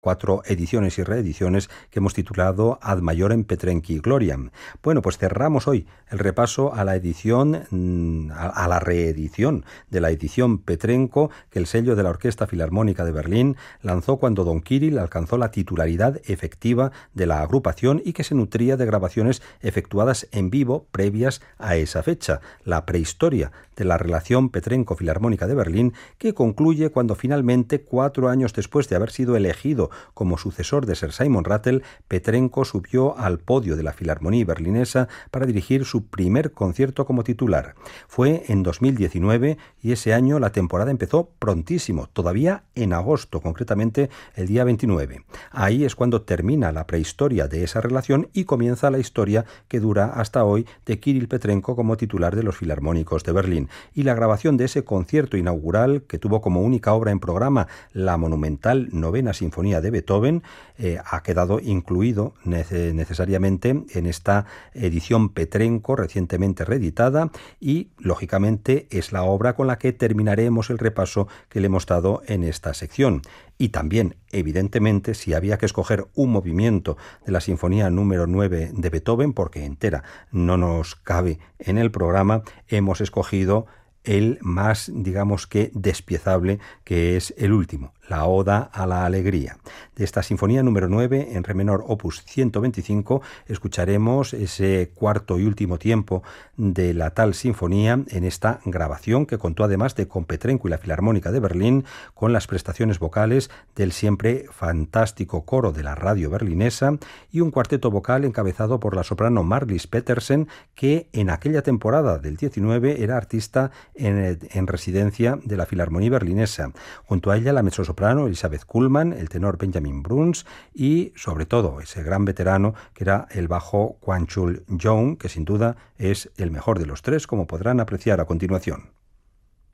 4 ediciones y reediciones que hemos titulado Ad Maiorem Petrenki Gloriam. Bueno, pues cerramos hoy el repaso a la edición, a la reedición de la edición Petrenko que el sello de la Orquesta Filarmónica de Berlín lanzó cuando Don Kirill alcanzó la titularidad efectiva de la agrupación y que se nutría de grabaciones efectuadas en vivo previas a esa fecha, la prehistoria de la relación Petrenko-Filarmónica de Berlín, que concluye cuando finalmente, 4 años después de haber sido elegido como sucesor de Sir Simon Rattle, Petrenko subió al podio de la Filarmonía berlinesa para dirigir su primer concierto como titular. Fue en 2019 y ese año la temporada empezó prontísimo, todavía en agosto, concretamente el día 29. Ahí es cuando termina la prehistoria de esa relación y comienza la historia que dura hasta hoy de Kirill Petrenko como titular de los Filarmónicos de Berlín. Y la grabación de ese concierto inaugural, que tuvo como única obra en programa la monumental Novena Sinfonía de Beethoven, ha quedado incluido necesariamente en esta edición Petrenko recientemente reeditada y, lógicamente, es la obra con la que terminaremos el repaso que le hemos dado en esta sección. Y también, evidentemente, si había que escoger un movimiento de la Sinfonía número 9 de Beethoven, porque entera no nos cabe en el programa, hemos escogido el más, digamos que, despiezable, que es el último, la Oda a la Alegría. De esta Sinfonía número 9, en re menor, opus 125, escucharemos ese cuarto y último tiempo de la tal sinfonía en esta grabación que contó además con Petrenko y la Filarmónica de Berlín, con las prestaciones vocales del siempre fantástico coro de la radio berlinesa y un cuarteto vocal encabezado por la soprano Marlis Petersen, que en aquella temporada del 19 era artista en residencia de la Filarmonía berlinesa. Junto a ella la mezzosoprano Elisabeth Kuhlmann, el tenor Benjamin Bruns y, sobre todo, ese gran veterano que era el bajo Kwang Chul Young, que sin duda es el mejor de los tres, como podrán apreciar a continuación.